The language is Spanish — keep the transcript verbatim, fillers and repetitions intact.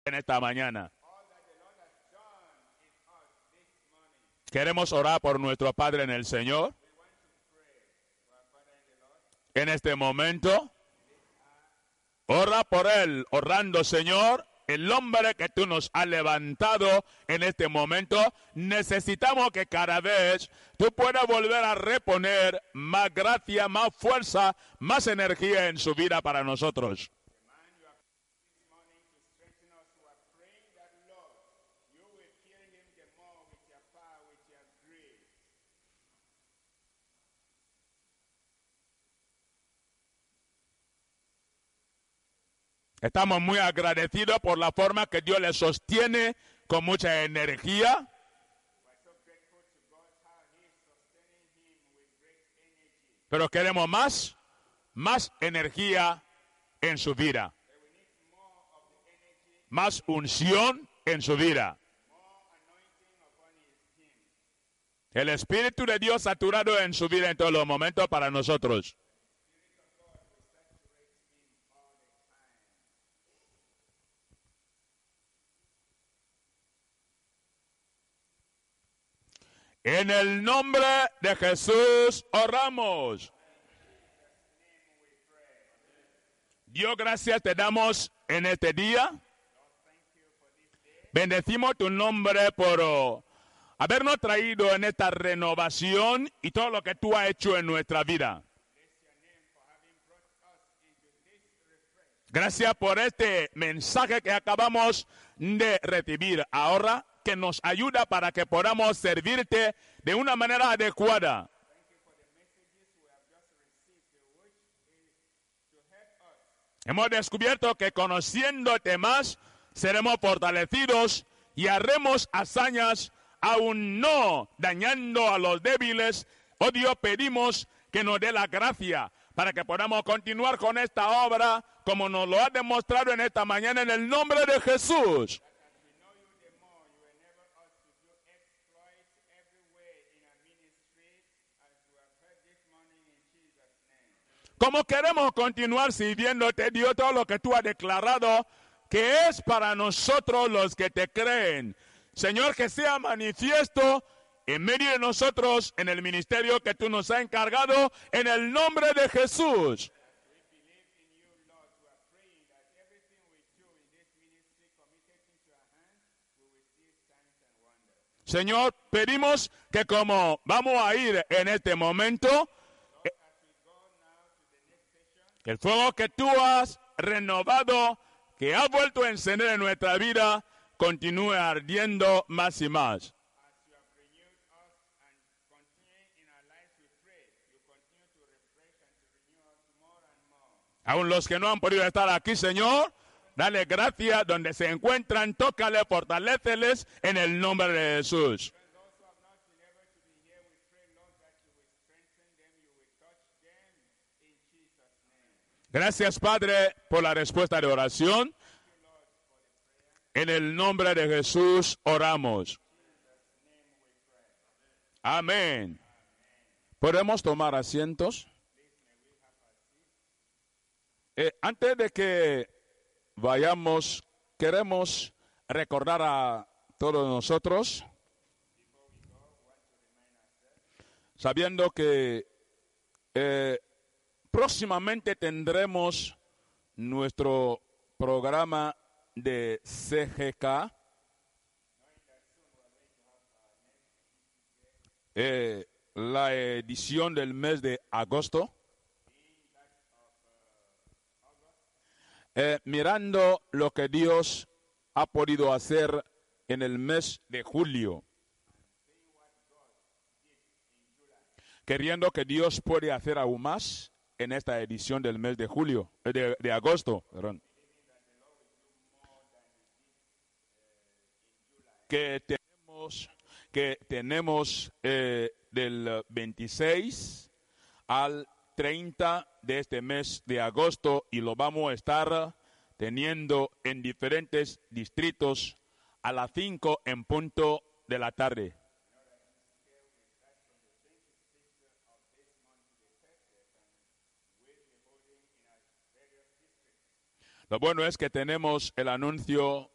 en esta mañana. Queremos orar por nuestro Padre en el Señor. En este momento, ora por Él, orando, Señor, el hombre que tú nos has levantado en este momento. Necesitamos que cada vez tú puedas volver a reponer más gracia, más fuerza, más energía en su vida para nosotros. Estamos muy agradecidos por la forma que Dios le sostiene con mucha energía. Pero queremos más, más energía en su vida. Más unción en su vida. El Espíritu de Dios saturado en su vida en todos los momentos para nosotros. En el nombre de Jesús oramos. Dios, gracias te damos en este día. Bendecimos tu nombre por oh, habernos traído en esta renovación y todo lo que tú has hecho en nuestra vida. Gracias por este mensaje que acabamos de recibir ahora, que nos ayuda para que podamos servirte de una manera adecuada. Hemos descubierto que conociéndote más, seremos fortalecidos y haremos hazañas, aún no dañando a los débiles. Oh Dios, pedimos que nos dé la gracia para que podamos continuar con esta obra como nos lo ha demostrado en esta mañana, en el nombre de Jesús. Como queremos continuar sirviéndote, Dios, todo lo que tú has declarado que es para nosotros los que te creen. Señor, que sea manifiesto en medio de nosotros en el ministerio que tú nos has encargado, en el nombre de Jesús. Señor, pedimos que como vamos a ir en este momento, el fuego que tú has renovado, que has vuelto a encender en nuestra vida, continúe ardiendo más y más. Aún los que no han podido estar aquí, Señor, dale gracias donde se encuentran, tócale, fortaléceles en el nombre de Jesús. Gracias, Padre, por la respuesta de oración. En el nombre de Jesús oramos. Amén. ¿Podemos tomar asientos? Eh, antes de que vayamos, queremos recordar a todos nosotros, sabiendo que eh, próximamente tendremos nuestro programa de C G K. Eh, la edición del mes de agosto. Eh, mirando lo que Dios ha podido hacer en el mes de julio. Queriendo que Dios puede hacer aún más en esta edición del mes de julio, de, de agosto, perdón. Que tenemos, que tenemos eh, del veintiséis al treinta de este mes de agosto, y lo vamos a estar teniendo en diferentes distritos a las cinco en punto de la tarde. Lo bueno es que tenemos el anuncio